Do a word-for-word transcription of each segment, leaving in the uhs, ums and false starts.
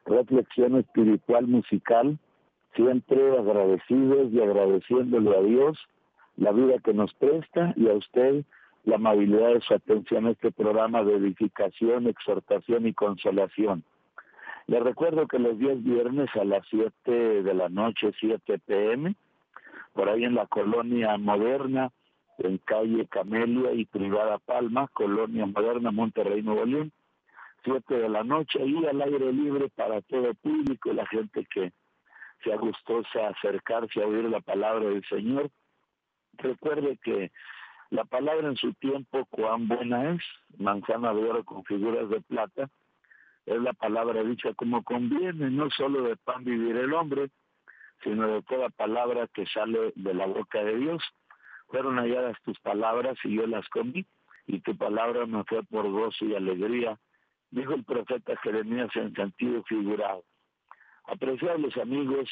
reflexión espiritual musical, siempre agradecidos y agradeciéndole a Dios la vida que nos presta y a usted la amabilidad de su atención a este programa de edificación, exhortación y consolación. Les recuerdo que los días viernes a las siete de la noche, siete pe eme, por ahí en la Colonia Moderna, en calle Camelia y Privada Palma, Colonia Moderna, Monterrey, Nuevo León, siete de la noche, ahí al aire libre para todo el público y la gente que sea gustosa acercarse a oír la palabra del Señor. Recuerde que la palabra en su tiempo, cuán buena es, manzana de oro con figuras de plata, es la palabra dicha como conviene, no solo de pan vivir el hombre, sino de toda palabra que sale de la boca de Dios. Fueron halladas tus palabras y yo las comí, y tu palabra me fue por gozo y alegría, dijo el profeta Jeremías en sentido figurado. Apreciables amigos,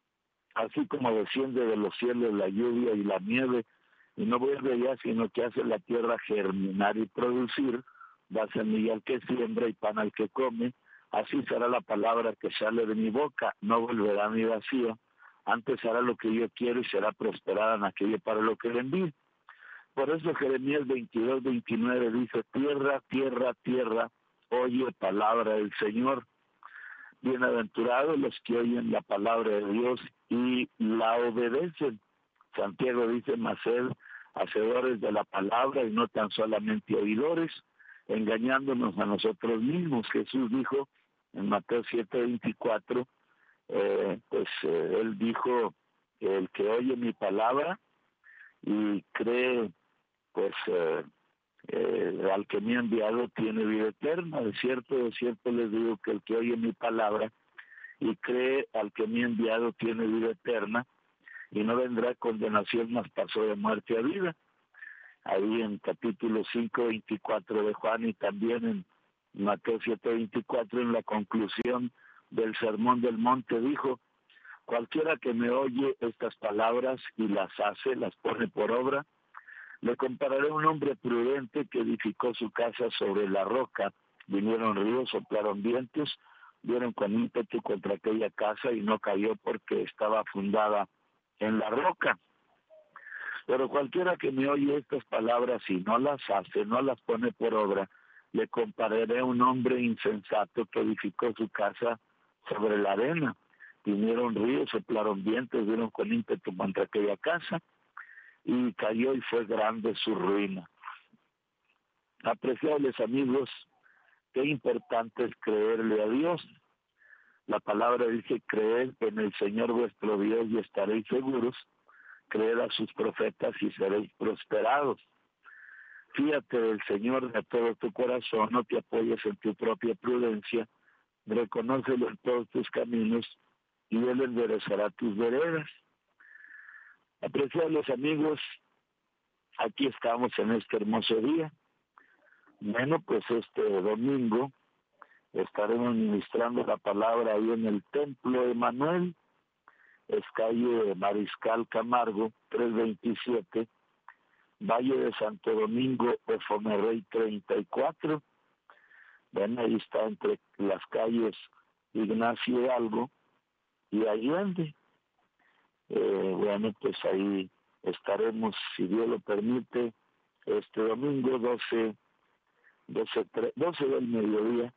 así como desciende de los cielos la lluvia y la nieve, y no vuelve allá, sino que hace la tierra germinar y producir, da semilla al que siembra y pan al que come, así será la palabra que sale de mi boca, no volverá a mi vacío, antes hará lo que yo quiero y será prosperada en aquello para lo que le envíe. Por eso Jeremías veintidós, veintinueve dice, tierra, tierra, tierra, oye palabra del Señor. Bienaventurados los que oyen la palabra de Dios y la obedecen. Santiago dice, mas sed hacedores de la palabra y no tan solamente oidores, engañándonos a nosotros mismos. Jesús dijo en Mateo siete, veinticuatro, eh, pues eh, él dijo, el que oye mi palabra y cree, pues eh, eh, al que me ha enviado tiene vida eterna. De cierto, de cierto les digo que el que oye mi palabra y cree al que me ha enviado tiene vida eterna y no vendrá condenación, mas pasó de muerte a vida. Ahí en capítulo cinco, veinticuatro de Juan y también en Mateo siete, veinticuatro, en la conclusión del Sermón del Monte dijo, cualquiera que me oye estas palabras y las hace, las pone por obra, le compararé a un hombre prudente que edificó su casa sobre la roca. Vinieron ríos, soplaron vientos, dieron con ímpetu contra aquella casa y no cayó porque estaba fundada en la roca. Pero cualquiera que me oye estas palabras y no las hace, no las pone por obra, le compararé a un hombre insensato que edificó su casa sobre la arena. Vinieron ríos, soplaron vientos, dieron con ímpetu contra aquella casa y cayó y fue grande su ruina. Apreciables amigos, qué importante es creerle a Dios. La palabra dice, creed en el Señor vuestro Dios y estaréis seguros, creed a sus profetas y seréis prosperados. Fíate del Señor de todo tu corazón, no te apoyes en tu propia prudencia, reconócelo en todos tus caminos y Él enderezará tus veredas. Apreciables amigos, aquí estamos en este hermoso día. Bueno, pues este domingo estaremos ministrando la palabra ahí en el Templo Emanuel, es calle Mariscal Camargo, trescientos veintisiete, Valle de Santo Domingo, Efomerrey treinta y cuatro. Ven, ahí está entre las calles Ignacio Hidalgo y Allende. Eh, bueno, pues ahí estaremos, si Dios lo permite, este domingo doce, doce, doce del mediodía,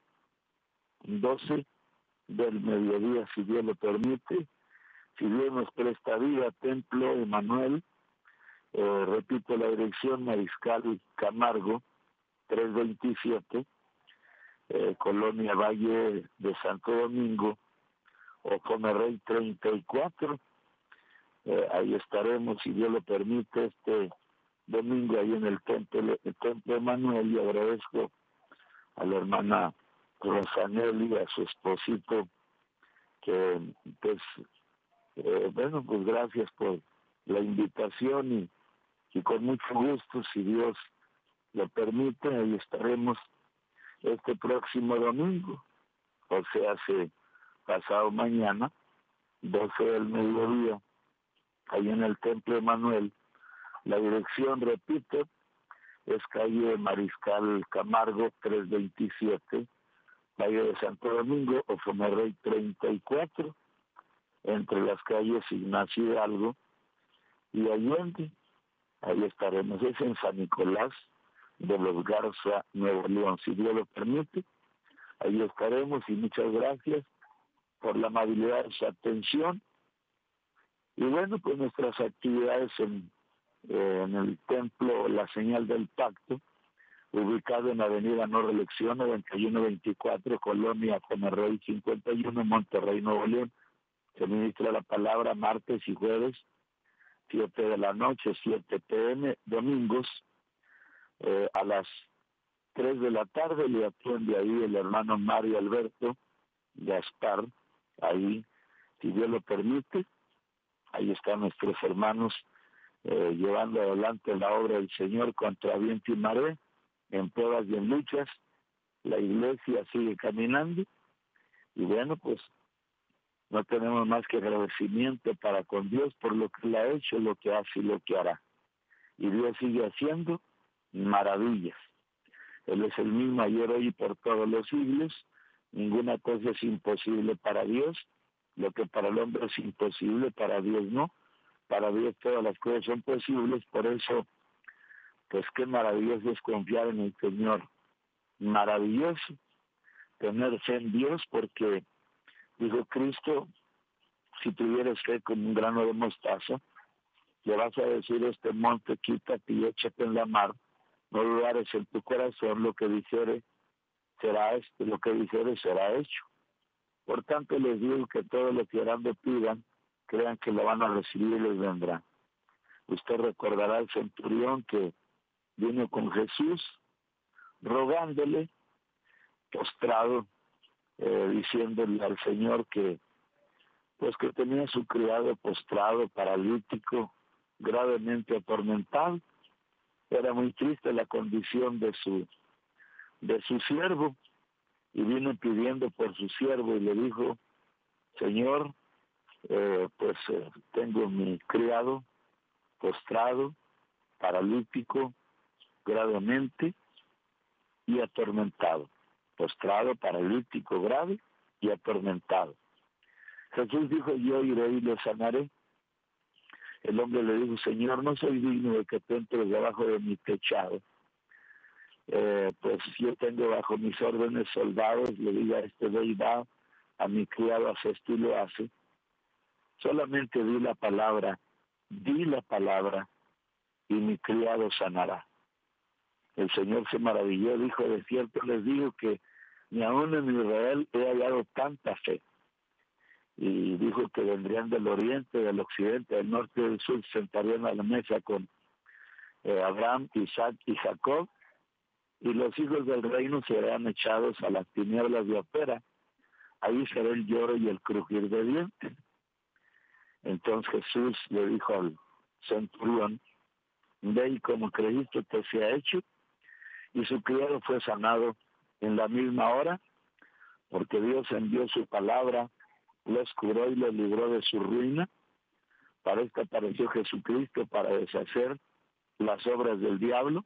doce del mediodía, si Dios lo permite, si Dios nos presta vida, Templo Emanuel, eh, repito la dirección, Mariscal Camargo, trescientos veintisiete, eh, Colonia Valle de Santo Domingo, o Comerrey treinta y cuatro. Eh, ahí estaremos, si Dios lo permite, este domingo ahí en el templo, el templo Emanuel, y agradezco a la hermana Rosanelli, a su esposito, que pues, eh, bueno, pues gracias por la invitación y, y con mucho gusto, si Dios lo permite, ahí estaremos este próximo domingo, o sea, hace pasado mañana, doce del mediodía, ahí en el Templo Emanuel. La dirección, repito, es calle Mariscal Camargo, trescientos veintisiete, calle de Santo Domingo, Ofomerrey treinta y cuatro, entre las calles Ignacio Hidalgo y Allende. Ahí estaremos, es en San Nicolás de los Garza, Nuevo León, si Dios lo permite. Ahí estaremos y muchas gracias por la amabilidad de su atención. Y bueno, pues nuestras actividades en, eh, en el templo La Señal del Pacto, ubicado en Avenida No Reelección, noventa y uno veinticuatro, Colonia Ofomerrey cincuenta y uno, Monterrey, Nuevo León. Se ministra la palabra martes y jueves, siete de la noche, siete pe eme, domingos, eh, a las tres de la tarde le atiende ahí el hermano Mario Alberto Gaspar, ahí, si Dios lo permite, ahí están nuestros hermanos eh, llevando adelante la obra del Señor contra viento y marea, en pruebas y en luchas. La iglesia sigue caminando y bueno, pues no tenemos más que agradecimiento para con Dios por lo que Él ha hecho, lo que hace y lo que hará. Y Dios sigue haciendo maravillas. Él es el mismo ayer, hoy y por todos los siglos. Ninguna cosa es imposible para Dios. Lo que para el hombre es imposible, para Dios no. Para Dios todas las cosas son posibles. Por eso, pues qué maravilloso es confiar en el Señor. Maravilloso tener fe en Dios, porque dijo Cristo, si tuvieras fe como un grano de mostaza, le vas a decir a este monte, quítate y échate en la mar, no dudares en tu corazón, lo que dijere será esto, lo que dijere será hecho. Por tanto les digo que todo lo que orando pidan, crean que lo van a recibir y les vendrá. Usted recordará al centurión que vino con Jesús, rogándole, postrado, eh, diciéndole al Señor que pues que tenía su criado postrado, paralítico, gravemente atormentado. Era muy triste la condición de su de su siervo, y vino pidiendo por su siervo y le dijo, Señor, eh, pues eh, tengo mi criado postrado, paralítico, gravemente y atormentado. Postrado, paralítico, grave y atormentado. Jesús dijo, yo iré y lo sanaré. El hombre le dijo, Señor, no soy digno de que tú entres debajo de mi techado. Eh, pues yo tengo bajo mis órdenes soldados, le diga este ve y va, a mi criado hace esto y lo hace. Solamente di la palabra, di la palabra, y mi criado sanará. El Señor se maravilló, dijo, de cierto les digo que ni aún en Israel he hallado tanta fe. Y dijo que vendrían del oriente, del occidente, del norte y del sur, se sentarían a la mesa con eh, Abraham, Isaac y Jacob, y los hijos del reino serán echados a las tinieblas de Opera. Ahí será el lloro y el crujir de dientes. Entonces Jesús le dijo al centurión, ve y como creíste te sea hecho, y su criado fue sanado en la misma hora, porque Dios envió su palabra, los curó y los libró de su ruina. Para esto apareció Jesucristo, para deshacer las obras del diablo.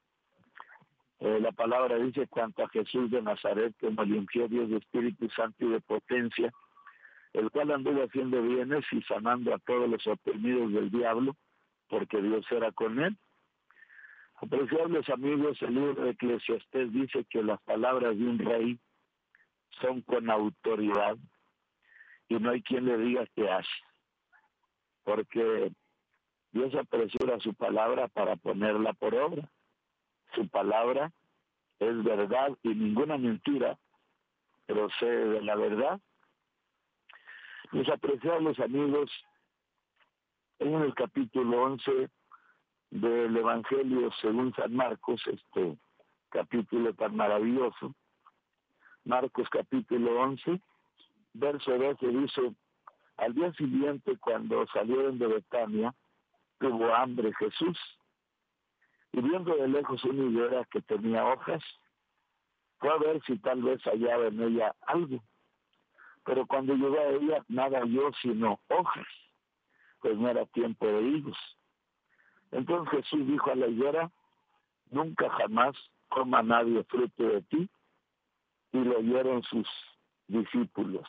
Eh, la palabra dice, cuanto a Jesús de Nazaret, como le ungió Dios de Espíritu Santo y de potencia, el cual anduvo haciendo bienes y sanando a todos los oprimidos del diablo, porque Dios era con él. Apreciables amigos, el libro de Eclesiastés dice que las palabras de un rey son con autoridad y no hay quien le diga qué hace, porque Dios apresura su palabra para ponerla por obra. Su palabra es verdad y ninguna mentira procede de la verdad. Mis apreciables amigos, en el capítulo once del Evangelio según San Marcos, este capítulo tan maravilloso, Marcos capítulo once, verso doce dice, al día siguiente cuando salieron de Betania, tuvo hambre Jesús, y viendo de lejos una higuera que tenía hojas, fue a ver si tal vez hallaba en ella algo. Pero cuando llegó a ella, nada halló sino hojas, pues no era tiempo de higos. Entonces Jesús dijo a la higuera, nunca jamás coma nadie fruto de ti, y lo oyeron sus discípulos.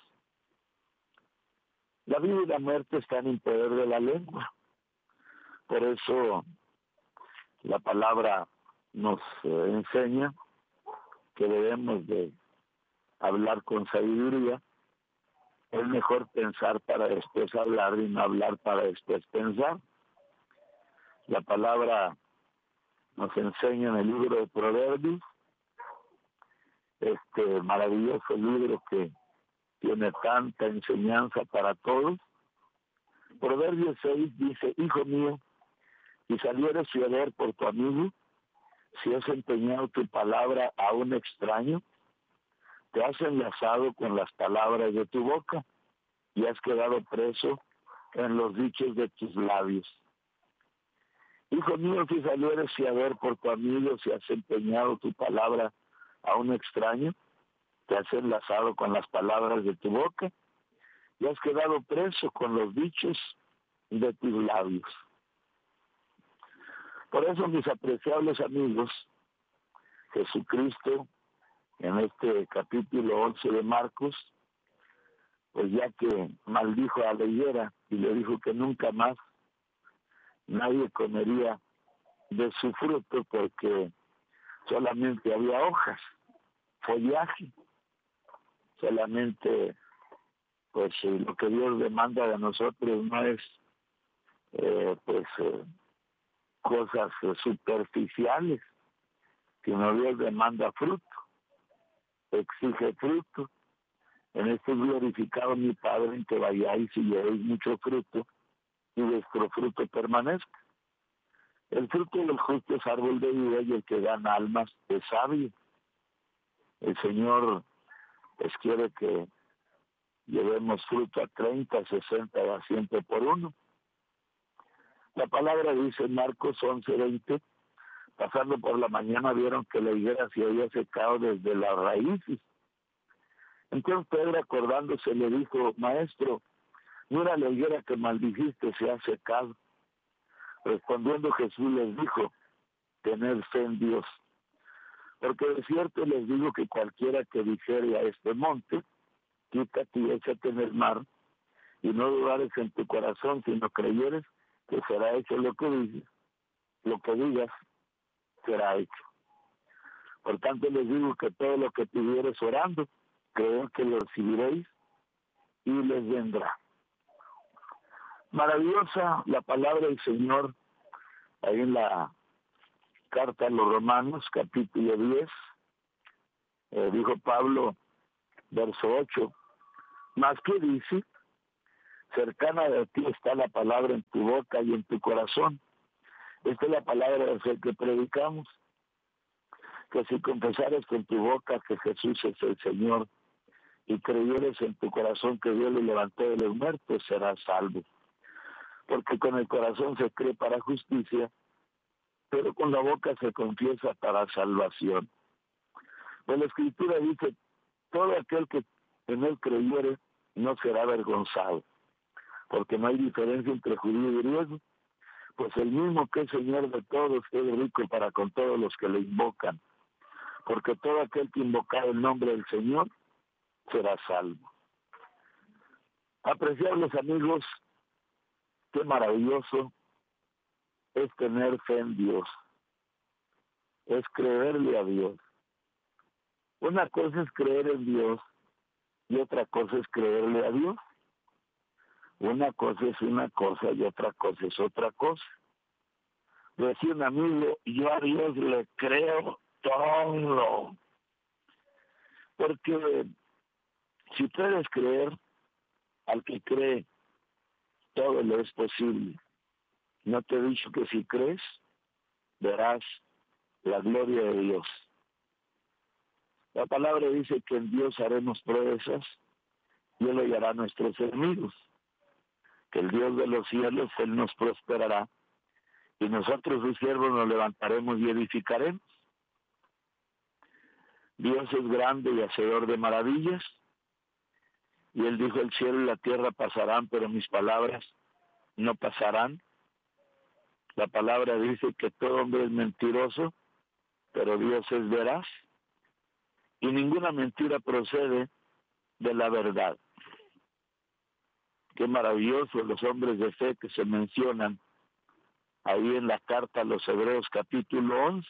La vida y la muerte están en poder de la lengua. Por eso la palabra nos eh, enseña que debemos de hablar con sabiduría. Es mejor pensar para después hablar y no hablar para después pensar. La palabra nos enseña en el libro de Proverbios, este maravilloso libro que tiene tanta enseñanza para todos. Proverbios seis dice: hijo mío, si salieres fiador por tu amigo, si has empeñado tu palabra a un extraño, te has enlazado con las palabras de tu boca y has quedado preso en los dichos de tus labios. Hijo mío, si salieres fiador por tu amigo, si has empeñado tu palabra a un extraño, te has enlazado con las palabras de tu boca y has quedado preso con los dichos de tus labios. Por eso, mis apreciables amigos, Jesucristo, en este capítulo once de Marcos, pues ya que maldijo a la higuera y le dijo que nunca más nadie comería de su fruto porque solamente había hojas, follaje, solamente pues lo que Dios demanda de nosotros no es eh, pues eh, cosas eh, superficiales, sino Dios demanda fruto, exige fruto. En esto es glorificado mi Padre, en que vayáis y llevéis mucho fruto y vuestro fruto permanezca. El fruto del justo es árbol de vida y el que gana almas es sabio. El Señor pues quiere que llevemos fruto a treinta, sesenta y a cien por uno. La palabra dice en Marcos once, veinte, pasando por la mañana vieron que la higuera se había secado desde las raíces. Entonces Pedro, acordándose, le dijo: maestro, mira, la higuera que maldijiste se ha secado. Respondiendo Jesús les dijo: tened fe en Dios, porque de cierto les digo que cualquiera que dijere a este monte, quítate y échate en el mar, y no dudares en tu corazón, sino creyeres que será hecho lo que dices, lo que digas será hecho. Por tanto les digo que todo lo que pidieres orando, creed que lo recibiréis y les vendrá. Maravillosa la palabra del Señor ahí en la carta a los Romanos, capítulo diez, eh, dijo Pablo, verso ocho, más que dice, cercana de ti está la palabra en tu boca y en tu corazón. Esta es la palabra de fe que predicamos, que si confesares con tu boca que Jesús es el Señor y creyeres en tu corazón que Dios le levantó de los muertos, serás salvo. Porque con el corazón se cree para justicia, pero con la boca se confiesa para salvación. Pues la Escritura dice: todo aquel que en él creyere no será avergonzado, porque no hay diferencia entre judío y griego, pues el mismo que es Señor de todos es rico para con todos los que le invocan, porque todo aquel que invocar el nombre del Señor será salvo. Apreciables amigos, qué maravilloso es tener fe en Dios, es creerle a Dios. Una cosa es creer en Dios y otra cosa es creerle a Dios. Una cosa es una cosa y otra cosa es otra cosa. Decía un amigo: yo a Dios le creo todo. Porque si puedes creer, al que cree, todo le es posible. ¿No te he dicho que si crees, verás la gloria de Dios? La palabra dice que en Dios haremos proezas y Él hollará a nuestros enemigos. Que el Dios de los cielos, Él nos prosperará, y nosotros sus siervos nos levantaremos y edificaremos. Dios es grande y hacedor de maravillas, y Él dijo: el cielo y la tierra pasarán, pero mis palabras no pasarán. La palabra dice que todo hombre es mentiroso, pero Dios es veraz. y ninguna mentira procede de la verdad. Qué maravilloso los hombres de fe que se mencionan ahí en la carta a los Hebreos capítulo once.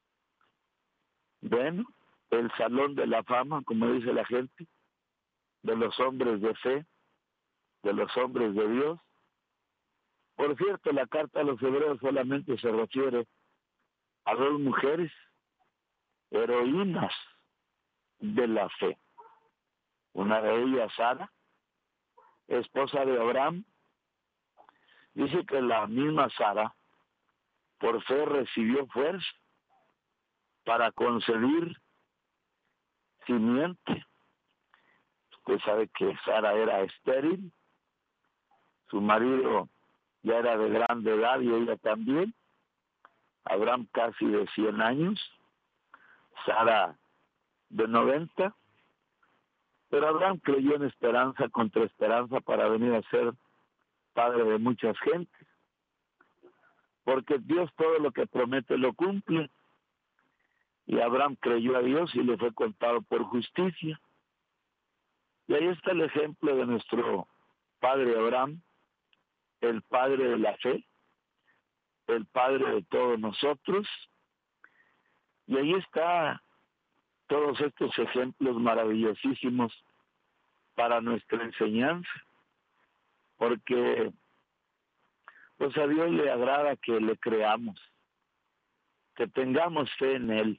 Bueno, el salón de la fama, como dice la gente, de los hombres de fe, de los hombres de Dios. Por cierto, la carta a los Hebreos solamente se refiere a dos mujeres, heroínas de la fe. Una de ellas, Sara, esposa de Abraham. Dice que la misma Sara, por fe, recibió fuerza para concebir simiente. Usted sabe que Sara era estéril, su marido ya era de grande edad y ella también. Abraham casi de cien años, Sara de noventa, pero Abraham creyó en esperanza contra esperanza para venir a ser padre de muchas gentes, porque Dios todo lo que promete lo cumple, y Abraham creyó a Dios y le fue contado por justicia. Y ahí está el ejemplo de nuestro padre Abraham, el padre de la fe, el padre de todos nosotros, y ahí está todos estos ejemplos maravillosísimos para nuestra enseñanza, porque pues a Dios le agrada que le creamos, que tengamos fe en Él,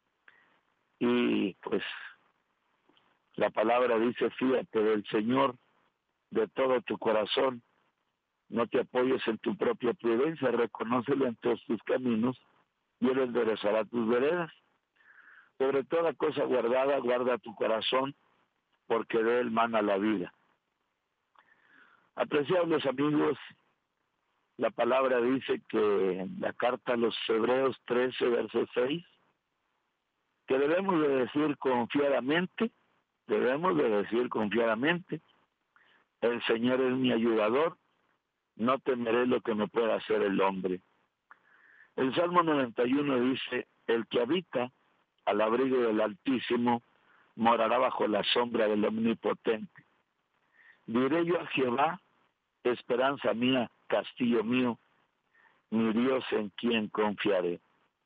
y pues la palabra dice: fíate del Señor de todo tu corazón, no te apoyes en tu propia prudencia, reconócelo en todos tus caminos y Él enderezará tus veredas. Sobre toda cosa guardada, guarda tu corazón, porque de él mana la vida. Apreciables amigos, la palabra dice que en la carta a los Hebreos trece, verso seis, que debemos de decir confiadamente, debemos de decir confiadamente, el Señor es mi ayudador, no temeré lo que me pueda hacer el hombre. El Salmo noventa y uno dice: el que habita al abrigo del Altísimo morará bajo la sombra del Omnipotente. Diré yo a Jehová, esperanza mía, castillo mío, mi Dios en quien confiaré.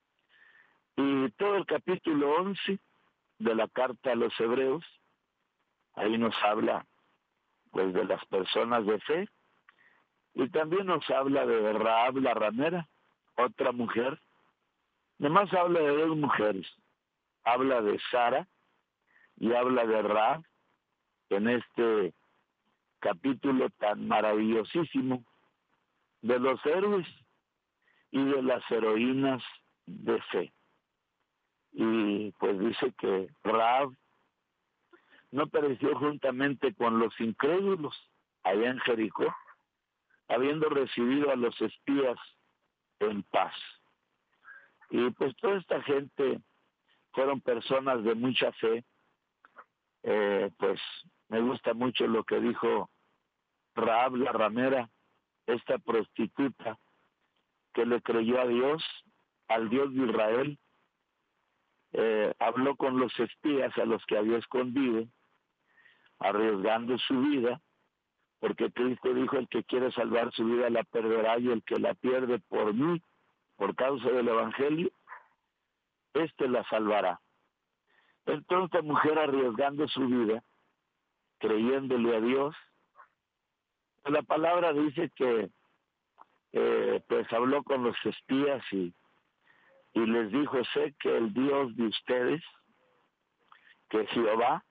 Y todo el capítulo once de la carta a los Hebreos, ahí nos habla pues de las personas de fe, y también nos habla de Rahab la ramera, otra mujer. Además habla de dos mujeres, habla de Sara y habla de Rahab en este capítulo tan maravillosísimo de los héroes y de las heroínas de fe. Y pues dice que Rahab no pereció juntamente con los incrédulos allá en Jericó, habiendo recibido a los espías en paz. Y pues toda esta gente fueron personas de mucha fe. Eh, pues me gusta mucho lo que dijo Rahab la ramera, esta prostituta que le creyó a Dios, al Dios de Israel. Eh, habló con los espías a los que había escondido, arriesgando su vida, porque Cristo dijo: el que quiere salvar su vida la perderá, y el que la pierde por mí, por causa del Evangelio, éste la salvará. Entonces la mujer, arriesgando su vida, creyéndole a Dios, la palabra dice que eh, pues habló con los espías y, y les dijo: sé que el Dios de ustedes, que Jehová,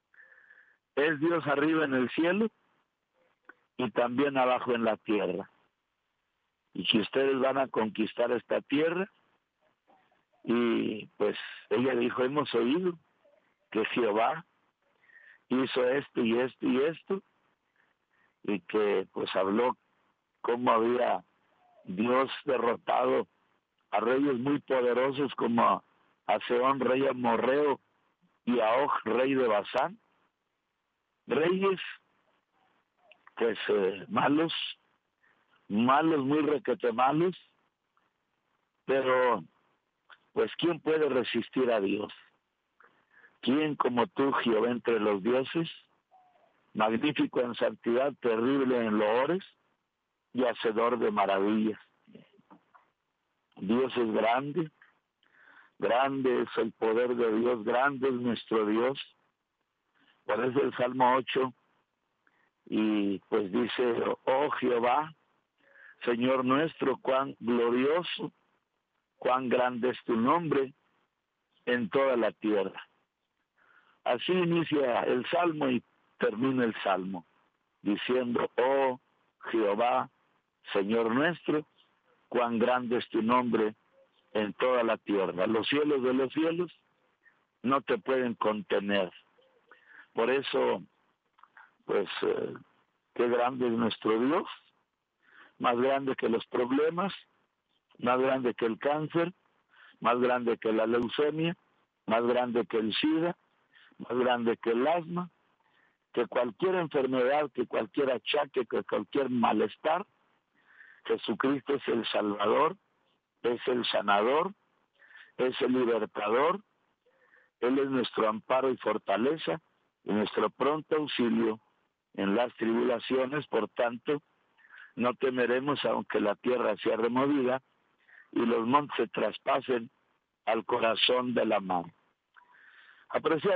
es Dios arriba en el cielo y también abajo en la tierra, y que ustedes van a conquistar esta tierra. Y pues ella dijo: hemos oído que Jehová hizo esto y esto y esto, y que pues habló cómo había Dios derrotado a reyes muy poderosos como a Sehón, rey amorreo, y a Og, rey de Basán, reyes pues eh, malos, malos, muy requete malos, pero pues ¿quién puede resistir a Dios? ¿Quién como tú, Jehová, entre los dioses? Magnífico en santidad, terrible en loores y hacedor de maravillas. Dios es grande, grande es el poder de Dios, grande es nuestro Dios. Por eso el Salmo ocho, y pues dice, oh Jehová, Señor nuestro, cuán glorioso, cuán grande es tu nombre en toda la tierra. Así inicia el Salmo y termina el Salmo, diciendo, oh Jehová, Señor nuestro, cuán grande es tu nombre en toda la tierra. Los cielos de los cielos no te pueden contener. Por eso, pues, eh, qué grande es nuestro Dios, más grande que los problemas, más grande que el cáncer, más grande que la leucemia, más grande que el SIDA, más grande que el asma, que cualquier enfermedad, que cualquier achaque, que cualquier malestar. Jesucristo es el Salvador, es el sanador, es el libertador. Él es nuestro amparo y fortaleza, y nuestro pronto auxilio en las tribulaciones. Por tanto, no temeremos aunque la tierra sea removida y los montes se traspasen al corazón de la mar. Apreciados